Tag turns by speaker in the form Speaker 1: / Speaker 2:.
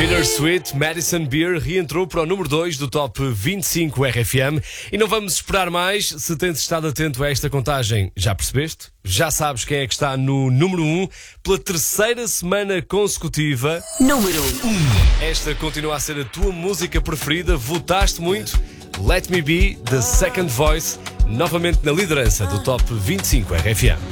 Speaker 1: Bittersweet Madison Beer reentrou para o número 2 do Top 25 RFM. E não vamos esperar mais. Se tens estado atento a esta contagem, já percebeste? Já sabes quem é que está no número 1 pela terceira semana consecutiva.
Speaker 2: Número 1.
Speaker 1: Esta continua a ser a tua música preferida. Votaste muito. Let Me Be, The Second Voice, novamente na liderança do Top 25 RFM.